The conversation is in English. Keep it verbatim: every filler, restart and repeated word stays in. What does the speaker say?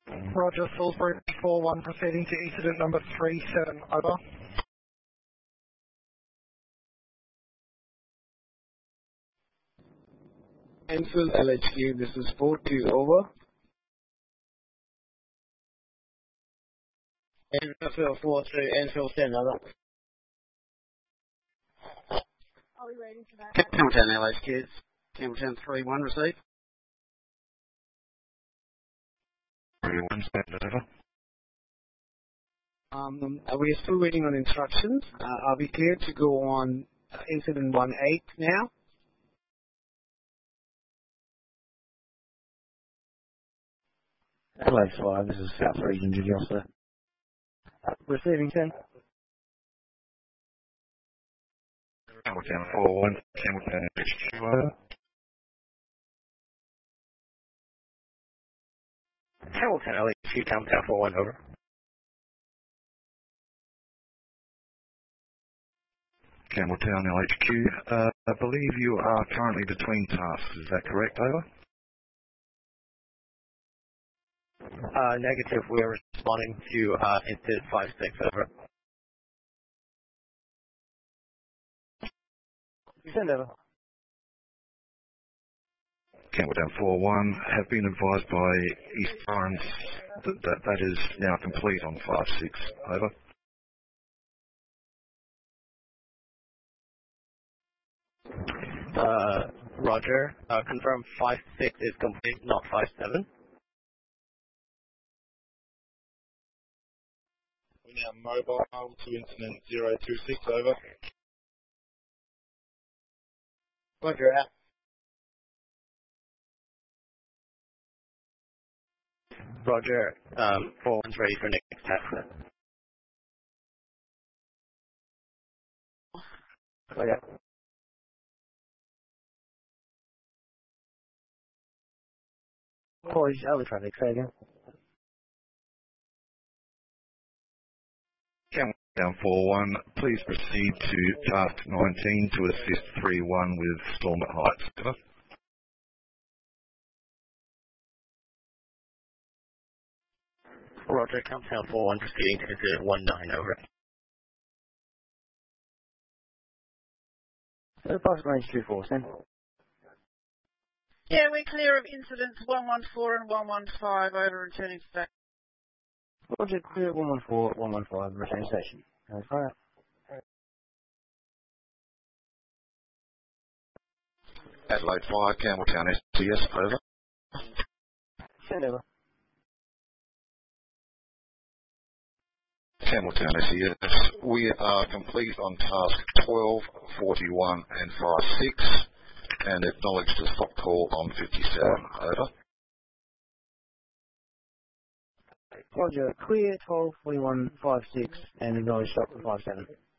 Roger, Salisbury four one proceeding to incident number three seven, over. Enfield L H Q, this is four two, over. Enfield four two, Enfield ten, over. Are we waiting for that? Campbelltown L H Q, Campbelltown three one received. three one, stand over. Um, we are still waiting on instructions. Uh, are we clear to go on uh, incident one eight now? L H five, this is South Region Duty Officer. Receiving ten. Campbelltown four one, Campbelltown H Q, over. Hamilton L H Q, Campbelltown four one, over. Campbelltown L H Q, uh, I believe you are currently between tasks, is that correct, over? Uh, negative, we are responding to uh, incident five six, over. Send over. Campbelltown four one, have been advised by East Torrens that, that that is now complete on five six, over. Uh, Roger, uh, confirm five six is complete, not five seven. We're now mobile to incident zero two six, over. Roger, out. Roger, um, four one's ready for next task. Oh, yeah. College early traffic, say again. Campbelltown four one, please proceed to task nineteen to assist three one with Storm at Heights, over. Roger, Campbelltown four one proceeding to incident one nine, over. So pass range two four, send. Yeah, we're clear of incidents one one four and one one five, over and turning to back. Roger, clear one one four, one one five, return station. Go fire. Adelaide five, Campbelltown S T S, over. Send over. Campbelltown S E S, we are complete on task twelve, forty-one and five six and acknowledge the stop call on fifty-seven, over. Roger, clear twelve, forty-one, five six and acknowledge stop for five seven.